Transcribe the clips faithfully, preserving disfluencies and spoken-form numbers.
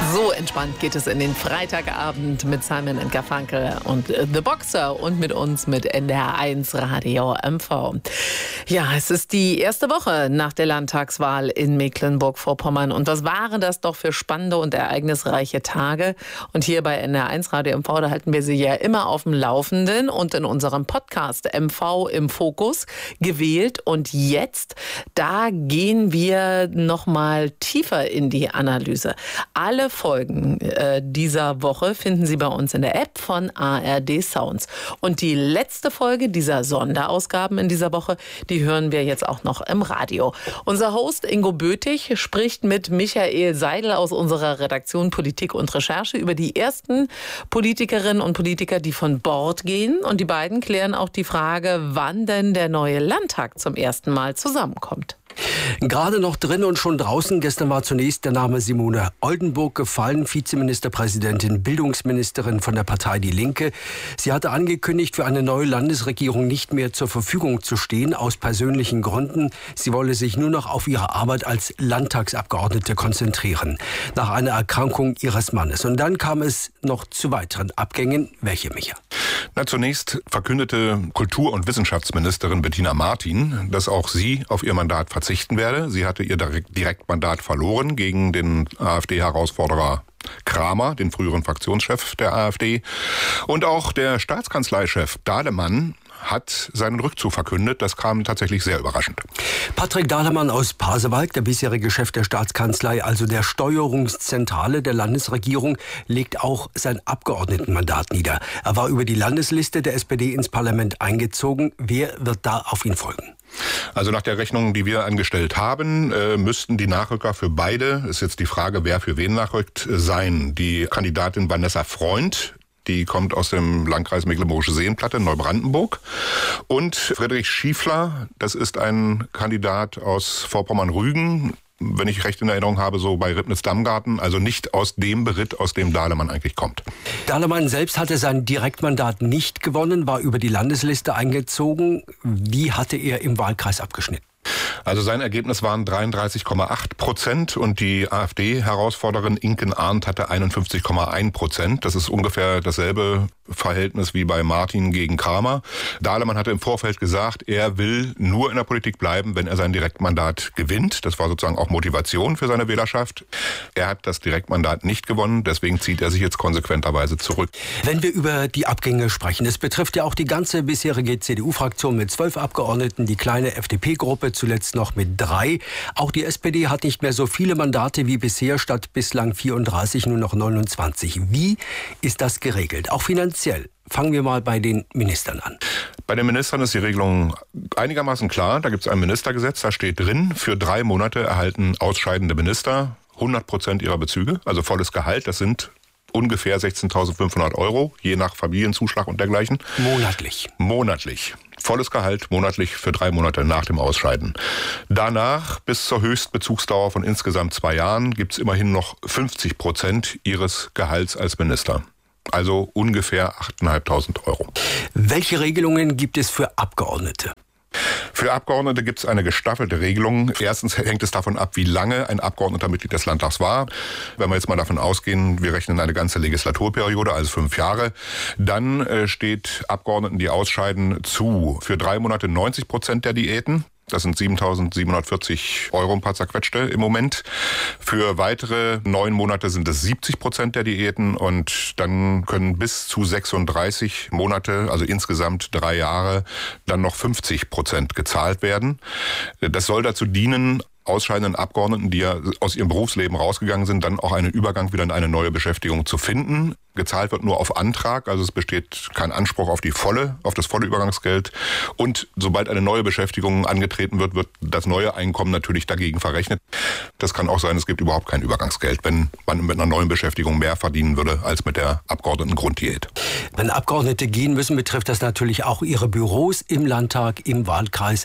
So entspannt geht es in den Freitagabend mit Simon and Garfunkel und The Boxer und mit uns mit N D R eins Radio M V. Ja, es ist die erste Woche nach der Landtagswahl in Mecklenburg-Vorpommern. Und was waren das doch für spannende und ereignisreiche Tage? Und hier bei N D R eins Radio M V, da halten wir Sie ja immer auf dem Laufenden und in unserem Podcast M V im Fokus gewählt. Und jetzt, da gehen wir noch mal tiefer in die Analyse. Alle Folgen äh, dieser Woche finden Sie bei uns in der App von A R D Sounds. Und die letzte Folge dieser Sonderausgaben in dieser Woche, die hören wir jetzt auch noch im Radio. Unser Host Ingo Böthig spricht mit Michael Seidel aus unserer Redaktion Politik und Recherche über die ersten Politikerinnen und Politiker, die von Bord gehen. Und die beiden klären auch die Frage, wann denn der neue Landtag zum ersten Mal zusammenkommt. Gerade noch drin und schon draußen. Gestern war zunächst der Name Simone Oldenburg gefallen, Vizeministerpräsidentin, Bildungsministerin von der Partei Die Linke. Sie hatte angekündigt, für eine neue Landesregierung nicht mehr zur Verfügung zu stehen, aus persönlichen Gründen. Sie wolle sich nur noch auf ihre Arbeit als Landtagsabgeordnete konzentrieren, nach einer Erkrankung ihres Mannes. Und dann kam es noch zu weiteren Abgängen. Welche, Micha? Na, zunächst verkündete Kultur- und Wissenschaftsministerin Bettina Martin, dass auch sie auf ihr Mandat verzichten werde. Sie hatte ihr Direktmandat verloren gegen den AfD-Herausforderer Kramer, den früheren Fraktionschef der AfD. Und auch der Staatskanzleichef Dahlemann hat seinen Rückzug verkündet. Das kam tatsächlich sehr überraschend. Patrick Dahlemann aus Pasewalk, der bisherige Chef der Staatskanzlei, also der Steuerungszentrale der Landesregierung, legt auch sein Abgeordnetenmandat nieder. Er war über die Landesliste der S P D ins Parlament eingezogen. Wer wird da auf ihn folgen? Also nach der Rechnung, die wir angestellt haben, äh, müssten die Nachrücker für beide, ist jetzt die Frage, wer für wen nachrückt, sein. Die Kandidatin Vanessa Freund, die kommt aus dem Landkreis Mecklenburgische Seenplatte, Neubrandenburg. Und Friedrich Schiefler, das ist ein Kandidat aus Vorpommern-Rügen, wenn ich recht in Erinnerung habe, so bei Ribnitz-Dammgarten, also nicht aus dem Beritt, aus dem Dahlemann eigentlich kommt. Dahlemann selbst hatte sein Direktmandat nicht gewonnen, war über die Landesliste eingezogen. Wie hatte er im Wahlkreis abgeschnitten? Also sein Ergebnis waren dreiunddreißig Komma acht Prozent und die AfD-Herausforderin Inken Arndt hatte einundfünfzig Komma eins Prozent. Das ist ungefähr dasselbe Verhältnis wie bei Martin gegen Kramer. Dahlemann hatte im Vorfeld gesagt, er will nur in der Politik bleiben, wenn er sein Direktmandat gewinnt. Das war sozusagen auch Motivation für seine Wählerschaft. Er hat das Direktmandat nicht gewonnen, deswegen zieht er sich jetzt konsequenterweise zurück. Wenn wir über die Abgänge sprechen, es betrifft ja auch die ganze bisherige C D U-Fraktion mit zwölf Abgeordneten, die kleine F D P-Gruppe zuletzt noch mit drei. Auch die S P D hat nicht mehr so viele Mandate wie bisher, statt bislang vierunddreißig nur noch neunundzwanzig. Wie ist das geregelt? Auch finanziell. Fangen wir mal bei den Ministern an. Bei den Ministern ist die Regelung einigermaßen klar. Da gibt es ein Ministergesetz, da steht drin, für drei Monate erhalten ausscheidende Minister hundert Prozent ihrer Bezüge, also volles Gehalt. Das sind ungefähr sechzehntausendfünfhundert Euro, je nach Familienzuschlag und dergleichen. Monatlich. Monatlich. Volles Gehalt monatlich für drei Monate nach dem Ausscheiden. Danach, bis zur Höchstbezugsdauer von insgesamt zwei Jahren, gibt es immerhin noch fünfzig Prozent ihres Gehalts als Minister. Also ungefähr achttausendfünfhundert Euro. Welche Regelungen gibt es für Abgeordnete? Für Abgeordnete gibt es eine gestaffelte Regelung. Erstens hängt es davon ab, wie lange ein Abgeordneter Mitglied des Landtags war. Wenn wir jetzt mal davon ausgehen, wir rechnen eine ganze Legislaturperiode, also fünf Jahre, dann äh, steht Abgeordneten, die ausscheiden, zu für drei Monate neunzig Prozent der Diäten. Das sind siebentausendsiebenhundertvierzig Euro ein paar zerquetschte im Moment. Für weitere neun Monate sind es siebzig Prozent der Diäten und dann können bis zu sechsunddreißig Monate, also insgesamt drei Jahre, dann noch fünfzig Prozent gezahlt werden. Das soll dazu dienen, ausscheidenden Abgeordneten, die ja aus ihrem Berufsleben rausgegangen sind, dann auch einen Übergang wieder in eine neue Beschäftigung zu finden. Gezahlt wird nur auf Antrag, also es besteht kein Anspruch auf die volle, auf das volle Übergangsgeld. Und sobald eine neue Beschäftigung angetreten wird, wird das neue Einkommen natürlich dagegen verrechnet. Das kann auch sein, es gibt überhaupt kein Übergangsgeld, wenn man mit einer neuen Beschäftigung mehr verdienen würde als mit der Abgeordnetengrunddiät. Wenn Abgeordnete gehen müssen, betrifft das natürlich auch ihre Büros im Landtag, im Wahlkreis.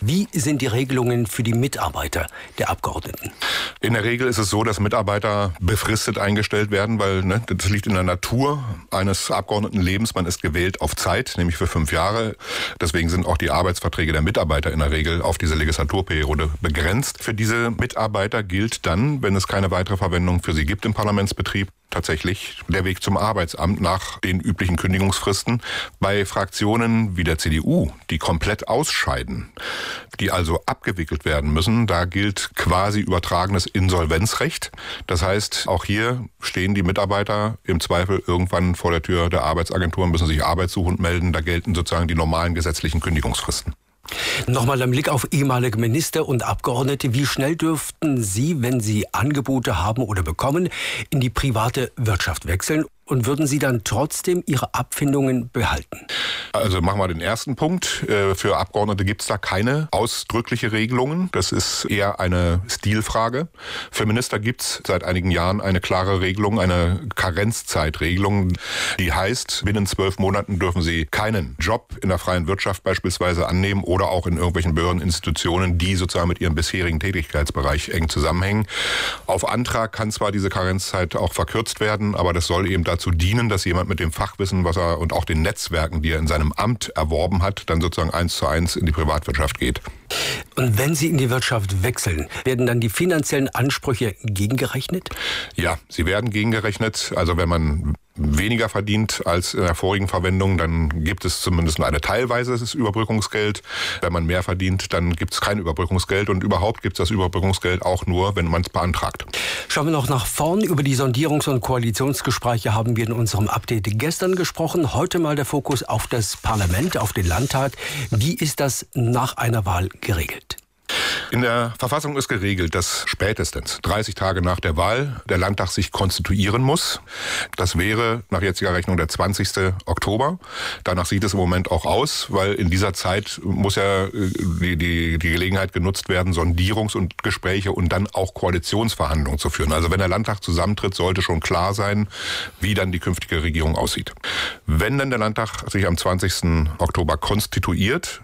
Wie sind die Regelungen für die Mitarbeiter der Abgeordneten? In der Regel ist es so, dass Mitarbeiter befristet eingestellt werden, weil ne, das liegt in der Natur eines Abgeordnetenlebens. Man ist gewählt auf Zeit, nämlich für fünf Jahre. Deswegen sind auch die Arbeitsverträge der Mitarbeiter in der Regel auf diese Legislaturperiode begrenzt. Für diese Mitarbeiter gilt dann, wenn es keine weitere Verwendung für sie gibt im Parlamentsbetrieb, tatsächlich der Weg zum Arbeitsamt nach den üblichen Kündigungsfristen. Bei Fraktionen wie der C D U, die komplett ausscheiden, die also abgewickelt werden müssen, da gilt quasi übertragenes Insolvenzrecht. Das heißt, auch hier stehen die Mitarbeiter im Zweifel irgendwann vor der Tür der Arbeitsagentur, müssen sich arbeitssuchend melden. Da gelten sozusagen die normalen gesetzlichen Kündigungsfristen. Nochmal ein Blick auf ehemalige Minister und Abgeordnete. Wie schnell dürften Sie, wenn Sie Angebote haben oder bekommen, in die private Wirtschaft wechseln? Und würden Sie dann trotzdem Ihre Abfindungen behalten? Also machen wir den ersten Punkt. Für Abgeordnete gibt es da keine ausdrückliche Regelungen. Das ist eher eine Stilfrage. Für Minister gibt es seit einigen Jahren eine klare Regelung, eine Karenzzeitregelung. Die heißt, binnen zwölf Monaten dürfen Sie keinen Job in der freien Wirtschaft beispielsweise annehmen oder auch in irgendwelchen Behördeninstitutionen, die sozusagen mit Ihrem bisherigen Tätigkeitsbereich eng zusammenhängen. Auf Antrag kann zwar diese Karenzzeit auch verkürzt werden, aber das soll eben dazu dienen, dass jemand mit dem Fachwissen, was er und auch den Netzwerken, die er in seinem Amt erworben hat, dann sozusagen eins zu eins in die Privatwirtschaft geht. Und wenn Sie in die Wirtschaft wechseln, werden dann die finanziellen Ansprüche gegengerechnet? Ja, sie werden gegengerechnet. Also wenn man weniger verdient als in der vorigen Verwendung, dann gibt es zumindest nur eine teilweises Überbrückungsgeld. Wenn man mehr verdient, dann gibt es kein Überbrückungsgeld. Und überhaupt gibt es das Überbrückungsgeld auch nur, wenn man es beantragt. Schauen wir noch nach vorn. Über die Sondierungs- und Koalitionsgespräche haben wir in unserem Update gestern gesprochen. Heute mal der Fokus auf das Parlament, auf den Landtag. Wie ist das nach einer Wahl geregelt? In der Verfassung ist geregelt, dass spätestens dreißig Tage nach der Wahl der Landtag sich konstituieren muss. Das wäre nach jetziger Rechnung der zwanzigsten Oktober. Danach sieht es im Moment auch aus, weil in dieser Zeit muss ja die, die, die Gelegenheit genutzt werden, Sondierungs- und Gespräche und dann auch Koalitionsverhandlungen zu führen. Also wenn der Landtag zusammentritt, sollte schon klar sein, wie dann die künftige Regierung aussieht. Wenn dann der Landtag sich am zwanzigsten Oktober konstituiert,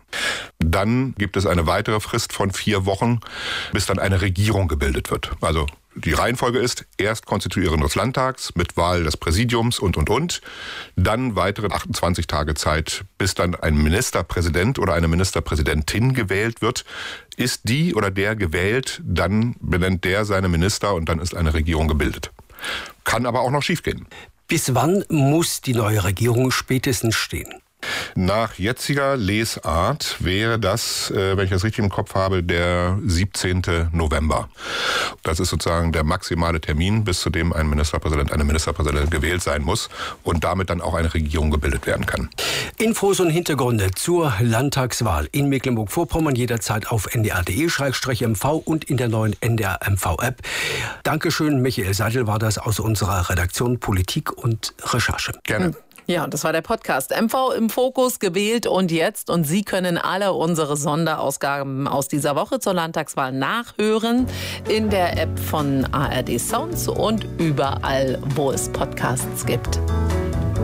dann gibt es eine weitere Frist von vier Wochen, bis dann eine Regierung gebildet wird. Also die Reihenfolge ist erst Konstituieren des Landtags mit Wahl des Präsidiums und, und, und. Dann weitere achtundzwanzig Tage Zeit, bis dann ein Ministerpräsident oder eine Ministerpräsidentin gewählt wird. Ist die oder der gewählt, dann benennt der seine Minister und dann ist eine Regierung gebildet. Kann aber auch noch schiefgehen. Bis wann muss die neue Regierung spätestens stehen? Nach jetziger Lesart wäre das, äh, wenn ich das richtig im Kopf habe, der siebzehnten November. Das ist sozusagen der maximale Termin, bis zu dem ein Ministerpräsident, eine Ministerpräsidentin gewählt sein muss und damit dann auch eine Regierung gebildet werden kann. Infos und Hintergründe zur Landtagswahl in Mecklenburg-Vorpommern jederzeit auf n d r punkt d e m v und in der neuen N D R M V-App. Dankeschön, Michael Seidel war das aus unserer Redaktion Politik und Recherche. Gerne. Ja, das war der Podcast M V im Fokus, gewählt und jetzt. Und Sie können alle unsere Sonderausgaben aus dieser Woche zur Landtagswahl nachhören in der App von A R D Sounds und überall, wo es Podcasts gibt.